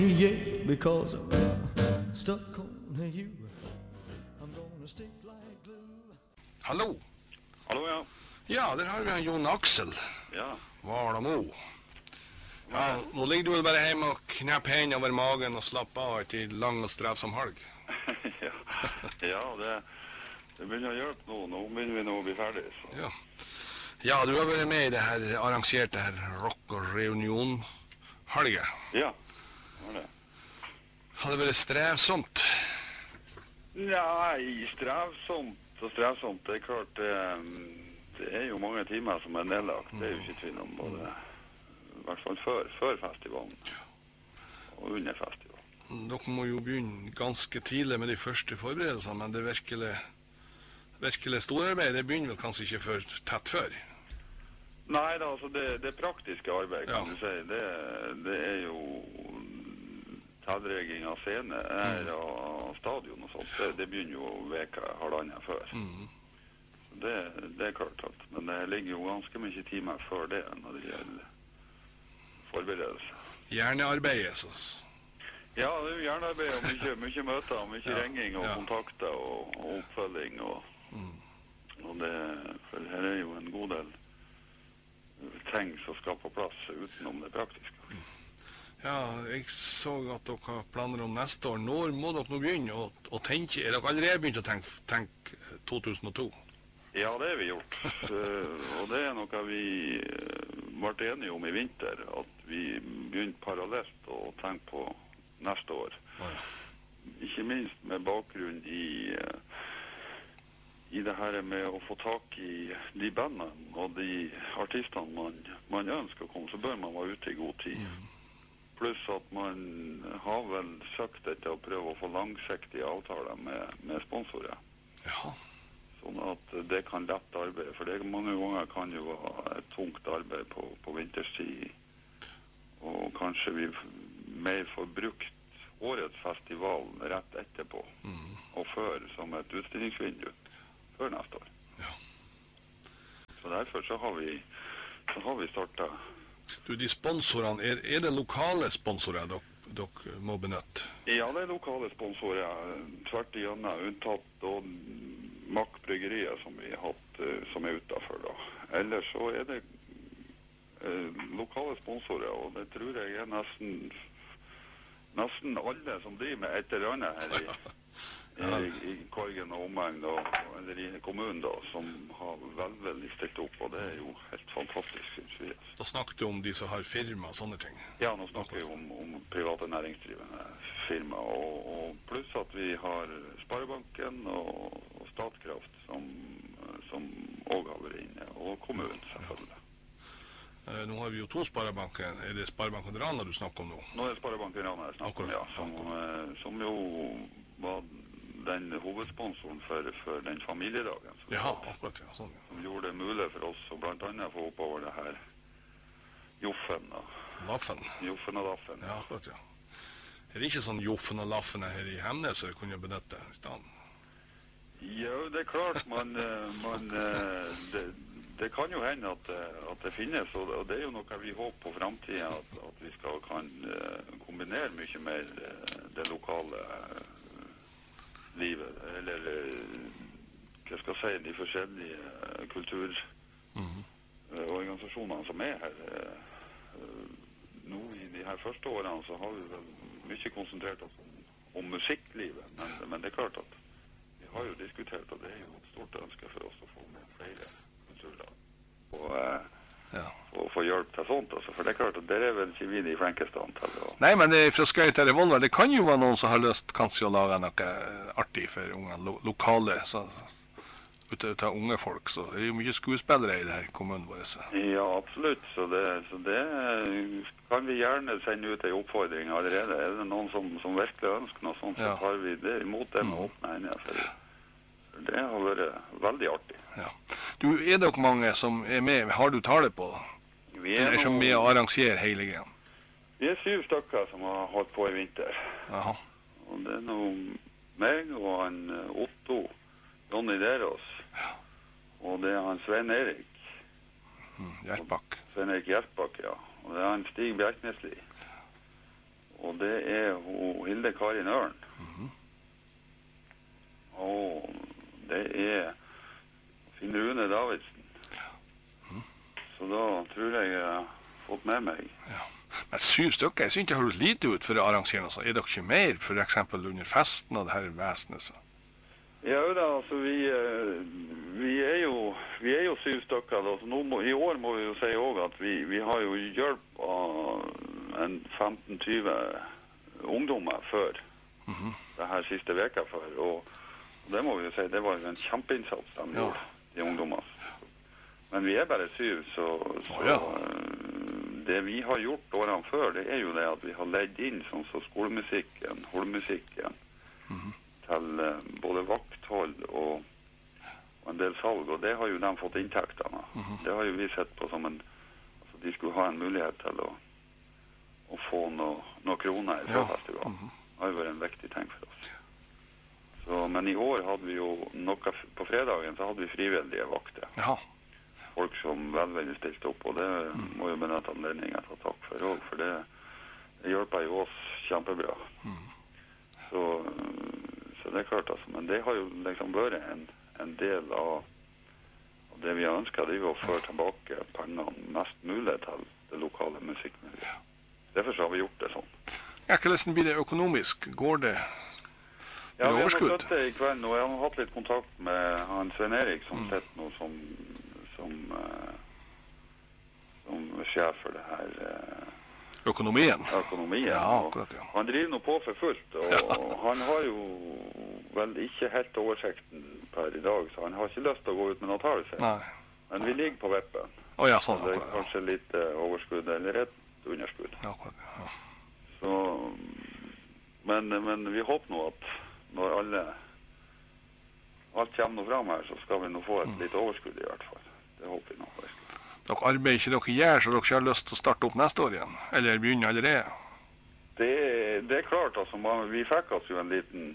Yeah, because I'm stuck on you. I'm gonna stick like glue. Hallo. Hallo, ja. Ja, der har vi en Jon Aksel. Ja. Valamo. Ja, nå ligger du vel bare hjemme og knepp hendene over magen og slapper av etter lang og strevsom helg. Ja, ja det begynner å hjelpe nå. Nå begynner vi nå å bli ferdig. Så. Ja. Ja, du har vært med i det her arrangerte her rock- og reunion-helget. Ja, det var det. Har det vært strevsomt? Nei, strevsomt og strevsomt. Det er klart, det er jo mange timer som er nedlagt. Det er jo ikke tvil om både, i hvert fall før festivalen og under festivalen. Dere må jo begynne ganske tidlig med de første forberedelsene, men det virkelig storarbeid, det begynner vel kanskje ikke for tett før? Nei da, altså det praktiske arbeid, kan du si, det er jo tilregging av scene og stadion og sånt. Det begynner jo veka halvannet før. Det er klart at, men det ligger jo ganske mye timer før det når det gjelder forberedelse. Hjernearbeidet, så... Ja, det er jo hjernearbeid og mye møter, mye ringing og kontakter og oppfølging og det, for her er jo en god del ting som skal på plass utenom det praktiske. Ja, jeg så at dere har planer om neste år. Når må dere nå begynne å tenke? Er dere allerede begynt å tenke 2002? Ja, det har vi gjort. Og det er noe vi ble enige om i vinter, at vi begynte parallelt å tenke på neste år. Ikke minst med bakgrunn i det her med å få tak i de bandene og de artistene man ønsker å komme, så bør man være ute i god tid. Pluss at man har vel søkt etter å prøve å få langsiktige avtaler med sponsorer. Ja. Sånn at det kan lette arbeidet, for det mange ganger kan jo være et tungt arbeid på vinterstid. Og kanskje vi mer får brukt årets festival rett etterpå, og før som et utstillingsvindu, før neste år. Ja. Så derfor så har vi startet. Du, de sponsorene, er det lokale sponsorer dere må benytte? Ja, det er lokale sponsorer, tvert igjennom, unntatt og Mack Bryggeriet som vi har hatt, som er utenfor da. Ellers så er det lokale sponsorer, og det tror jeg er nesten alle som driver med et eller annet her i Korgen og omegn, eller i kommunen da, som har veldig stilt opp, og det er jo helt fantastisk, synes vi. Da snakker du om de som har firma og sånne ting? Ja, nå snakker vi om private næringsdrivende firma, og pluss at vi har Sparebanken og Statkraft som også har vært inne, og kommunen selvfølgelig. Nå har vi jo to Sparebanker. Er det Sparebanken Rana du snakker om nå? Nå er det Sparebanken Rana jeg snakker om, ja, som jo var den hovedsponsoren for den familiedagen. Ja, akkurat, ja. Sånn, ja. Som gjorde det mulig for oss å blant annet få oppover det her Joffen og... Laffen? Joffen og Laffen. Ja, akkurat, ja. Er det ikke sånn Joffen og Laffen her i Hemnes som kunne benytte i stedet? Ja, det er klart, det kan jo hende at det finnes, og det er jo noe vi håper på fremtiden, at vi kan kombinere mye mer det lokale livet, eller hva skal jeg si, de forskjellige kulturorganisasjonene som er her. Nå i de her første årene så har vi vel mye konsentrert oss om musikklivet, men det er klart at vi har jo diskutert, og det er jo et stort ønske for oss å få med flere kulturlag og få hjelp til sånt, altså. For det er klart at det er vel ikke vi de flinkeste antall. Nei, men det er fra Skøy til Revolver. Det kan jo være noen som har lyst kanskje å lage noe artig for unge, lokale, så ute av unge folk, så det er jo mye skuespillere i det her kommunen vår. Så. Ja, absolutt, så det kan vi gjerne sende ut en oppfordring allerede. Er det noen som virkelig ønsker noe sånt, så tar vi det imot det med åpne hender, for det har vært veldig artig. Ja. Du, er dere mange som er med? Har du tallet på? Vi er som med å arrangere hele greien? Vi er 7 stykker som har holdt på i vinter. Aha. Og det er nå meg og han Otto, Ronny Derås, og det er han Svein Erik. Hjertbakk. Svein Erik Hjertbakk, ja. Og det er han Stig Bjerknesli. Og det hun Hilde Karin Ørn. Og det Finn Rune Davidsen. Så da tror jeg har fått med meg. Ja. Men 7 stykker, jeg synes det høres lite ut for å arrangere noe. Er dere ikke mer, for eksempel under festen og det her vesenet? Så? Ja da, altså vi er jo 7 stykker. Da. Så i år må vi jo si også at vi har jo hjelp av en 15-20 ungdommer før det her siste veka før. Og det må vi jo si, det var jo en kjempeinnsats de gjorde, de ungdommer. Men vi er bare 7, så det vi har gjort årene før, det er jo det at vi har ledd inn sånn som skolemusikken, holdmusikken, til både vakthold og en del salg, og det har jo de fått inntektene. Det har jo vi sett på som altså de skulle ha en mulighet til å få noen kroner fra festivalen. Det har jo vært en viktig ting for oss. Så, men i år hadde vi jo noe, på fredagen så hadde vi frivillige vakter. Ja. Folk som veldig stilte opp, og det må jo benytte anledningen til å takke for også, for det hjelper jo oss kjempebra. Så det er klart, altså, men det har jo liksom vært en del av det vi har ønsket, det er jo å føre tilbake pengene mest mulig til det lokale musikkmiljøet. Derfor så har vi gjort det sånn. Ja, hvordan blir det økonomisk? Går det Ja, vi har støtt det i kveld, og jeg har hatt litt kontakt med han Svein Erik, som sitter nå som sjef for det her økonomien. Ja, akkurat, ja. Han driver nå på for fullt, og han har jo vel ikke helt oversikten per i dag, så han har ikke lyst til å gå ut med noe tall. Men vi ligger på vippen. Ja, sånn, det er kanskje litt overskudd, eller et underskudd. Ja, akkurat, ja. Så, men vi håper nå at når alt kommer nå frem her, så skal vi nå få et litt overskudd i hvert fall. Det håper vi nå. Dere arbeider ikke dere gjør, så dere ikke har lyst til å starte opp neste år igjen? Eller begynne allerede? Det er klart, altså. Vi fikk oss jo en liten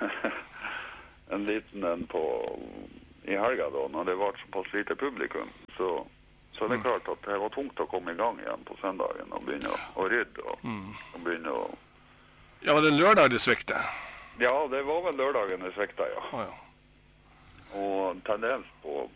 en på i helga da, når det var såpass lite publikum. Så det er klart at det var tungt å komme i gang igjen på søndagen og begynne å rydde og begynne å... Ja, var det lørdag det sviktet? Ja, det var vel lørdagen det sviktet, ja. Og til dels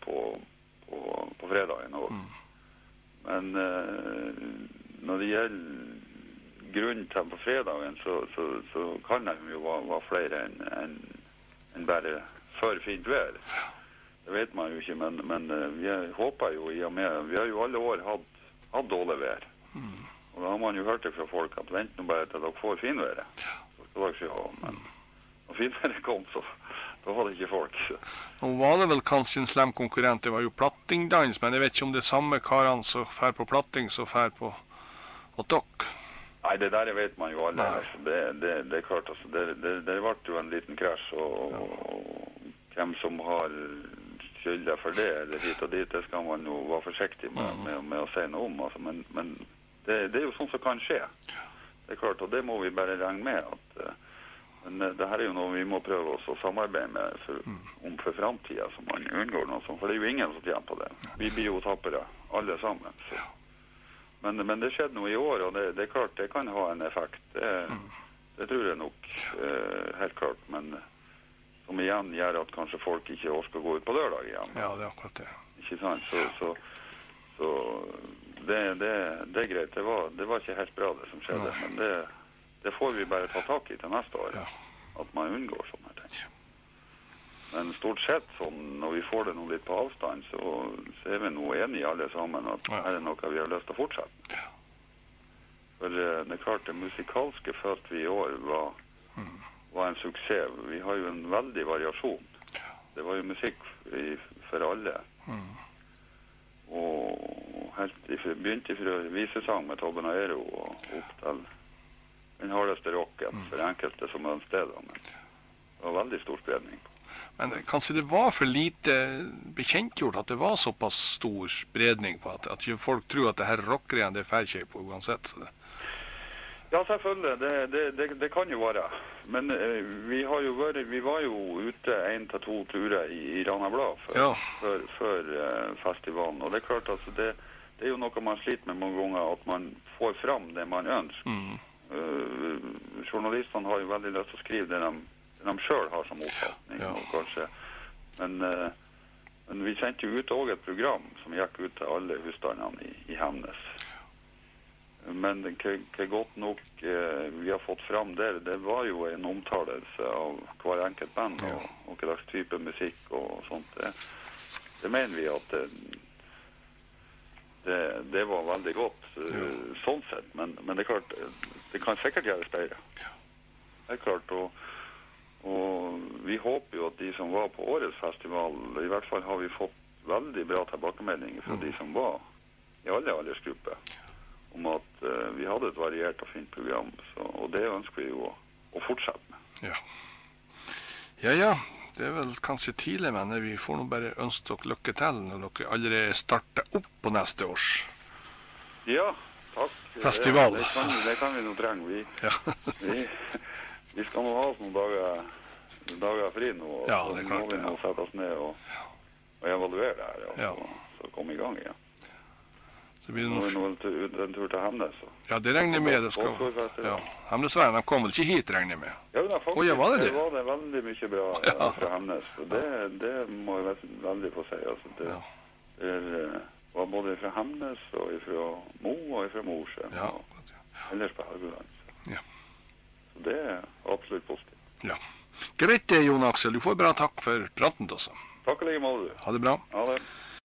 på fredagen også. Men når det gjelder grunnen til på fredagen, så kan det jo være flere enn bare for fint vær. Det vet man jo ikke, men vi håper jo i og med, vi har jo alle år hatt dårlig vær. Og da har man jo hørt det fra folk at vent nå bare til dere får finværet. Så skal dere se ha, men når finværet kom, så da var det ikke folk. Nå var det vel kanskje en slem konkurrent, det var jo plattingdans, men jeg vet ikke om det er samme karene som fær på platting som fær på dere. Nei, det der vet man jo alle. Altså, det er klart, altså, det ble jo en liten krasj, og hvem som har skylda for det, eller hit og dit, det skal man jo være forsiktig med å si noe om. Altså, men det er jo sånn som kan skje. Det er klart, og det må vi bare regne med at men det her er jo noe vi må prøve oss å samarbeide med for fremtiden, så man unngår noe sånt, for det er jo ingen som tjener på det. Vi blir jo tappere, alle sammen. Så. Men det skjedde noe i år, og det er klart, det kan ha en effekt. Det tror jeg nok, helt klart, men som igjen gjør at kanskje folk ikke orker å gå ut på lørdag igjen. Ja, det er akkurat det. Ikke sant? Så det er greit. Det var ikke helt bra det som skjedde, men det får vi bare ta tak i til neste år, at man unngår sånne ting. Men stort sett, sånn, når vi får det noe litt på avstand, så er vi nå enige alle sammen at her er noe vi har lyst til å fortsette. For det er klart, det musikalske følte vi i år var en suksess. Vi har jo en veldig variasjon. Det var jo musikk for alle. Og begynte fra visesang med Tobben og Ero og opp til den hardeste rocken for enkelte som ønsket det. Men det var veldig stor spredning på. Men kanskje det var for lite bekjentgjort at det var såpass stor spredning på at folk tror at det her rocker igjen, det er færkjøy på uansett. Så det. Ja, selvfølgelig. Det kan jo være. Men vi var jo ute 1 til 2 turer i Rana Blad før festivalen. Og det er klart, altså, det er jo noe man sliter med mange ganger, at man får fram det man ønsker. Journalistene har jo veldig lyst til å skrive det de selv har som oppfatning, Ja. og kanskje. Men vi sendte jo ut også et program som gikk ut til alle husstandene i Hemnes. Men hva godt nok vi har fått fram der, det var jo en omtalelse av hver enkelt band Ja. og hva slags type musikk og sånt. Det mener vi at det var veldig godt, sånn sett. Men det er klart, det kan sikkert gjøres bedre. Det er klart, og vi håper jo at de som var på årets festival, i hvert fall har vi fått veldig bra tilbakemeldinger fra de som var i alle aldersgrupper, om at vi hadde et variert og fint program, og det ønsker vi jo å fortsette med. Ja, det er vel kanskje tidlig, men vi får nå bare ønske dere lykke til når dere allerede starter opp på neste års Ja, takk. festival. Det kan vi nå trenge. Vi skal nå ha oss noen dager fri nå, og Ja, så det er må klart, vi nå sette oss ned og evaluere det her, og Ja. så komme i gang igjen. Så blir det Nå er noe... det en tur til Hemnes. Ja, det regner jeg med. Det skal... Ja. Hemnesveien, de kom vel ikke hit, regner jeg med. Ja, men faktisk, ja, var det det? var det veldig mye bra Ja. fra Hemnes. Og det må jeg veldig få si. Altså, det var både fra Hemnes og fra Mo og fra Mosjøen. Ja. Og ellers på Helgeland. Ja. Så det er absolutt positivt. Ja. Greit det, Jon Aksel. Du får bra takk for praten, også. Takk og like måte. Ha det bra. Ha det.